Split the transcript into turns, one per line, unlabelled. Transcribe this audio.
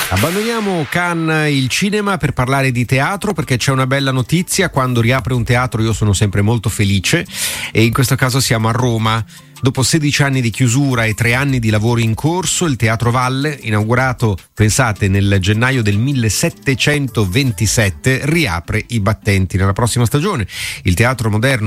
Abbandoniamo Cannes, il cinema, per parlare di teatro, perché c'è una bella notizia. Quando riapre un teatro io sono sempre molto felice, e in questo caso siamo a Roma. Dopo 16 anni di chiusura e 3 anni di lavori in corso, il Teatro Valle, inaugurato, pensate, nel gennaio del 1727, riapre i battenti nella prossima stagione. Il teatro moderno